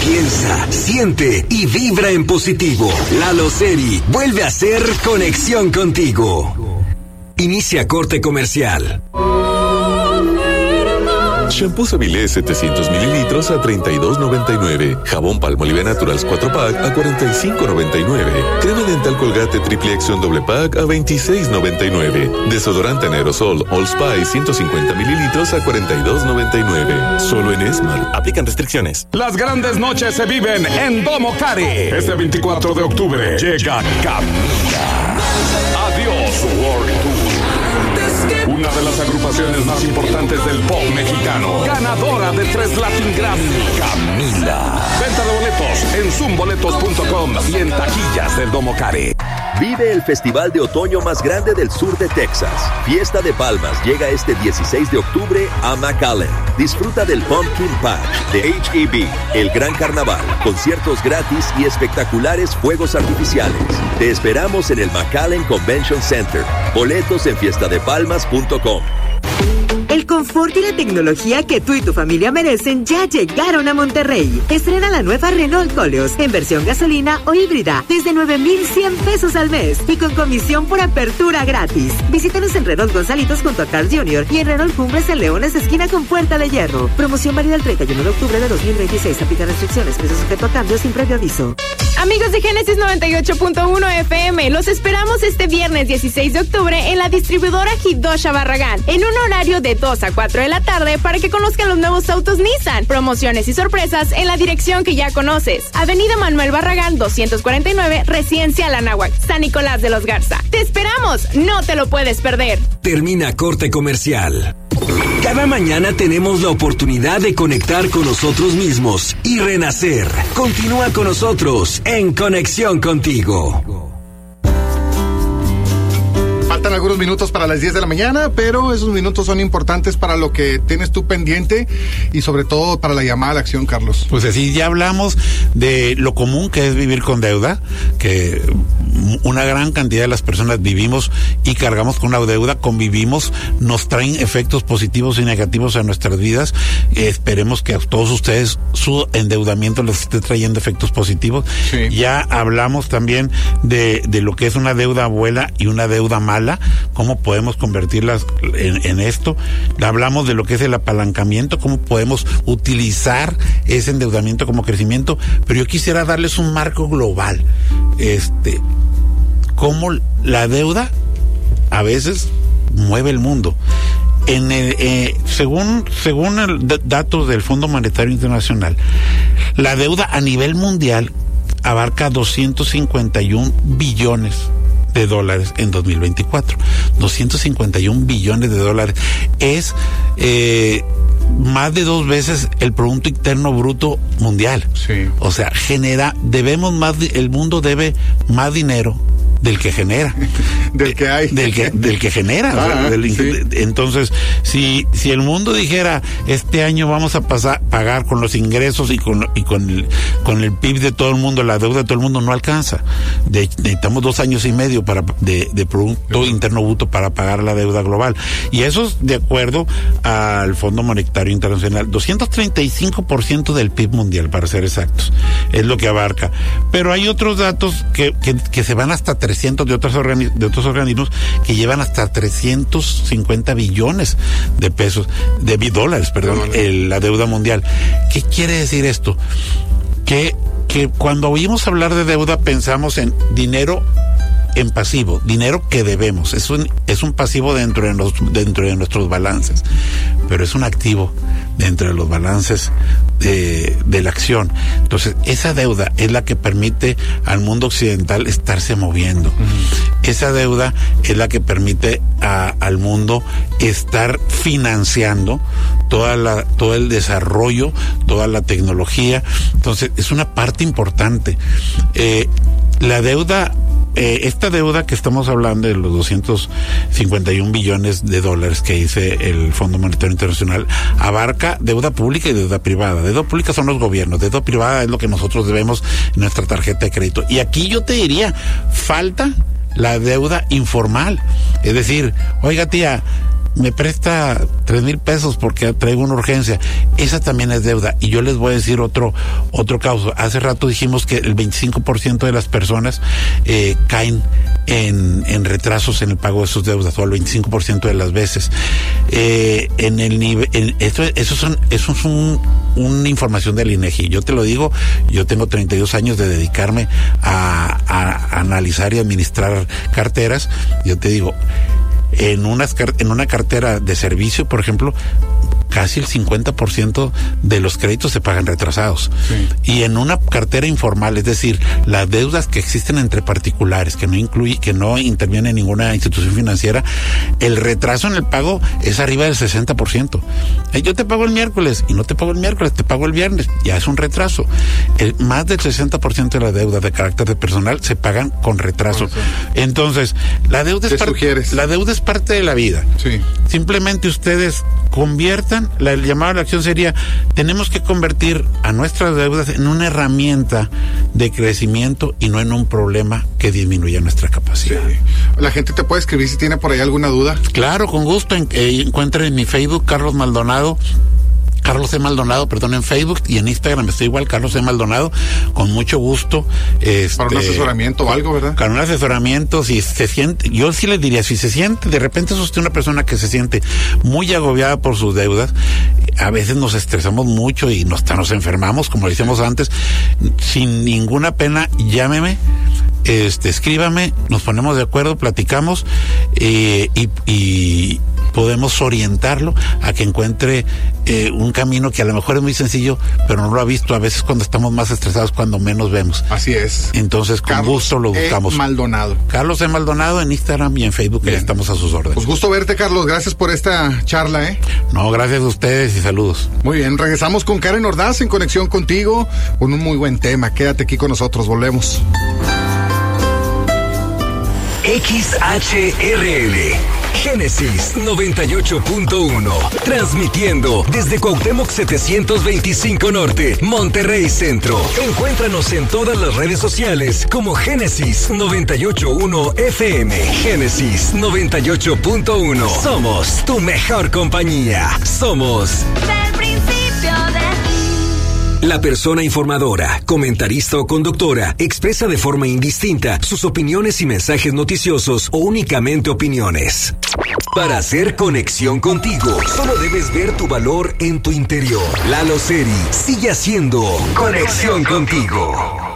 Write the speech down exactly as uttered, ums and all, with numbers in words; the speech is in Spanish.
Piensa, siente y vibra en positivo. Lalo Seri vuelve a hacer conexión contigo. Inicia corte comercial. Shampoo Savilé setecientos mililitros a treinta y dos noventa y nueve. Jabón Palmolive Naturals cuatro pack a cuarenta y cinco noventa y nueve. Crema dental Colgate Triple Acción doble pack a veintiséis noventa y nueve. Desodorante en aerosol All Spice ciento cincuenta mililitros a cuarenta y dos noventa y nueve. Solo en Esmar. Aplican restricciones. Las grandes noches se viven en Domo Cari. Este veinticuatro de octubre llega Camila. Adiós World Tour. Una de las agrupaciones más importantes del pop mexicano. Ganadora de tres Latin Grammy. Camila. Venta de boletos en zoom boletos punto com y en taquillas del Domo Cari. Vive el festival de otoño más grande del sur de Texas. Fiesta de Palmas llega este dieciséis de octubre a McAllen. Disfruta del Pumpkin Patch de H E B, el gran carnaval, conciertos gratis y espectaculares fuegos artificiales. Te esperamos en el McAllen Convention Center. Boletos en fiesta de palmas punto com. El confort y la tecnología que tú y tu familia merecen ya llegaron a Monterrey. Estrena la nueva Renault Koleos en versión gasolina o híbrida desde nueve mil cien pesos al mes y con comisión por apertura gratis. Visítanos en Renault Gonzalitos junto a Carl junior y en Renault Cumbres en Leones, esquina con Puerta de Hierro. Promoción válida el treinta y uno de octubre de dos mil veintiséis. Aplica restricciones. Precio sujeto a cambio sin previo aviso. Amigos de Génesis noventa y ocho punto uno F M, los esperamos este viernes dieciséis de octubre en la distribuidora Hidosha Barragán, en un horario de dos a cuatro de la tarde para que conozcan los nuevos autos Nissan, promociones y sorpresas en la dirección que ya conoces. Avenida Manuel Barragán doscientos cuarenta y nueve, Residencial Anáhuac, San Nicolás de los Garza. ¡Te esperamos! ¡No te lo puedes perder! Termina corte comercial. Cada mañana tenemos la oportunidad de conectar con nosotros mismos y renacer. Continúa con nosotros en Conexión Contigo. Faltan algunos minutos para las diez de la mañana, pero esos minutos son importantes para lo que tienes tú pendiente y sobre todo para la llamada a la acción, Carlos. Pues así, ya hablamos de lo común que es vivir con deuda, que una gran cantidad de las personas vivimos y cargamos con una deuda, convivimos, nos traen efectos positivos y negativos a nuestras vidas. Esperemos que a todos ustedes su endeudamiento les esté trayendo efectos positivos. Sí. Ya hablamos también de, de lo que es una deuda buena y una deuda mala, cómo podemos convertirlas en, en esto. Hablamos de lo que es el apalancamiento, cómo podemos utilizar ese endeudamiento como crecimiento, pero yo quisiera darles un marco global. Este, cómo la deuda a veces mueve el mundo. En el, eh, según según el d- datos del Fondo Monetario Internacional, la deuda a nivel mundial abarca doscientos cincuenta y un billones de dólares en dos mil veinticuatro. doscientos cincuenta y un billones de dólares es eh, más de dos veces el Producto Interno Bruto mundial. Sí. O sea, genera, debemos más, el mundo debe más dinero del que genera. del que hay. Del que, del que genera. Ah, o sea, del, sí. Entonces, si, si el mundo dijera, este año vamos a pasar, pagar con los ingresos y con, y con el, con el P I B de todo el mundo, la deuda de todo el mundo, no alcanza. De, necesitamos dos años y medio para, de, de Producto sí. Interno Bruto para pagar la deuda global. Y eso es de acuerdo al Fondo Monetario Internacional. doscientos treinta y cinco por ciento del P I B mundial, para ser exactos. Es lo que abarca. Pero hay otros datos que, que, que se van hasta trescientos de otros, organi- de otros organismos que llevan hasta trescientos cincuenta billones de pesos, de dólares, perdón, el, la deuda mundial. ¿Qué quiere decir esto? Que, que cuando oímos hablar de deuda pensamos en dinero en pasivo, dinero que debemos. Es un, es un pasivo dentro de, los, dentro de nuestros balances, pero es un activo dentro de los balances de, de la acción. Entonces, esa deuda es la que permite al mundo occidental estarse moviendo. Uh-huh. Esa deuda es la que permite a, al mundo estar financiando toda la, todo el desarrollo, toda la tecnología. Entonces, es una parte importante. Eh, la deuda Eh, esta deuda que estamos hablando de los doscientos cincuenta y un billones de dólares que dice el Fondo Monetario Internacional abarca deuda pública y deuda privada. Deuda pública son los gobiernos, deuda privada es lo que nosotros debemos en nuestra tarjeta de crédito. Y aquí yo te diría, falta la deuda informal. Es decir, oiga tía, me presta tres mil pesos porque traigo una urgencia. Esa también es deuda. Y yo les voy a decir otro, otro caso. Hace rato dijimos que el veinticinco por ciento de las personas eh, caen en, en retrasos en el pago de sus deudas, o el veinticinco por ciento de las veces. Eh, en el nivel, en, esto, eso son, eso es un, una información del INEGI. Yo te lo digo, yo tengo treinta y dos años de dedicarme a, a analizar y administrar carteras. Yo te digo, en unas en una cartera de servicio, por ejemplo, casi el cincuenta por ciento de los créditos se pagan retrasados. Sí. Y en una cartera informal, es decir, las deudas que existen entre particulares, que no incluye, que no interviene en ninguna institución financiera, el retraso en el pago es arriba del sesenta por ciento. Eh, yo te pago el miércoles y no te pago el miércoles, te pago el viernes, ya es un retraso. El, más del sesenta por ciento de las deudas de carácter de personal se pagan con retraso. Oh, sí. Entonces, la deuda es parte, la deuda es parte de la vida. Sí. Simplemente ustedes conviertan, la llamada a la acción sería, tenemos que convertir a nuestras deudas en una herramienta de crecimiento y no en un problema que disminuya nuestra capacidad. Sí. La gente te puede escribir si tiene por ahí alguna duda. Claro, con gusto. En, eh, encuentren en mi Facebook, Carlos Maldonado, Carlos C. Maldonado, perdón, en Facebook, y en Instagram estoy igual, Carlos C. Maldonado, con mucho gusto. Este, para un asesoramiento o algo, ¿verdad? Para un asesoramiento, si se siente, yo sí les diría, si se siente, de repente es usted una persona que se siente muy agobiada por sus deudas, a veces nos estresamos mucho y nos, nos enfermamos, como decíamos antes, sin ninguna pena, llámeme. Este, escríbame, nos ponemos de acuerdo, platicamos eh, y, y podemos orientarlo a que encuentre eh, un camino que a lo mejor es muy sencillo, pero no lo ha visto. A veces cuando estamos más estresados, cuando menos vemos. Así es. Entonces, con Carlos gusto lo buscamos. E. Maldonado. Carlos E. Maldonado en Instagram y en Facebook, que estamos a sus órdenes. Pues gusto verte, Carlos. Gracias por esta charla, ¿eh? No, gracias a ustedes y saludos. Muy bien, regresamos con Karen Ordaz en Conexión Contigo, con un muy buen tema. Quédate aquí con nosotros, volvemos. X H R L Génesis noventa y ocho punto uno, transmitiendo desde Cuauhtémoc setecientos veinticinco Norte, Monterrey Centro. Encuéntranos en todas las redes sociales como Génesis noventa y ocho punto uno F M. Génesis noventa y ocho punto uno. Somos tu mejor compañía. Somos del principio de la persona informadora, comentarista o conductora expresa de forma indistinta sus opiniones y mensajes noticiosos o únicamente opiniones. Para hacer conexión contigo, solo debes ver tu valor en tu interior. Lalo Seri sigue haciendo Conexión Contigo.